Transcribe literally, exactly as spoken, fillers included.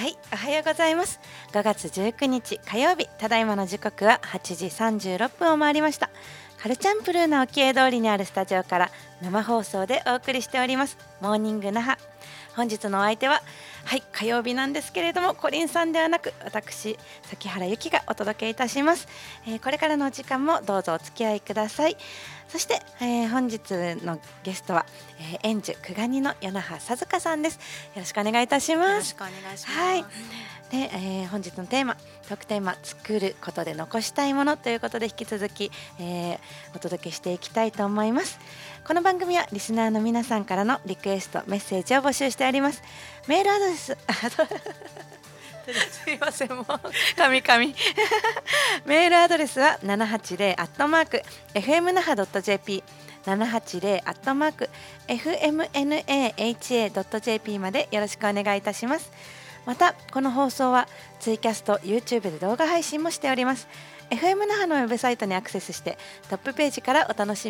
はい、おはようございます。ごがつじゅうくにち火曜日、ただいまの時刻ははちじさんじゅうろっぷんを回りました。カルチャンプルーの沖江通りにあるスタジオから生放送でお送りしておりますモーニング那覇。本日のお相手は、はい火曜日なんですけれども、コリンさんではなく私崎原由紀がお届けいたします。えー、これからのお時間もどうぞお付き合いください。そして、えー、本日のゲストは、えー、園樹久我にの与那覇さずかさんです。よろしくお願いいたします。 よろしくお願いします。 はい。で、えー、本日のテーマ、トークテーマ、作ることで残したいものということで、引き続き、えー、お届けしていきたいと思います。この番組はリスナーの皆さんからのリクエストメッセージを募集しております。メールアドレスすいません、もう神々メールアドレスは ななはちぜろ アットマーク エフエム 那覇 ドット ジェーピー ななはちぜろ アットマーク エフエムエヌエーエイチエー ドット ジェーピー までよろしくお願いいたします。またこの放送はツイキャスト YouTube で動画配信もしております。 エフエム 那覇のウェブサイトにアクセスしてトップページからお楽しみ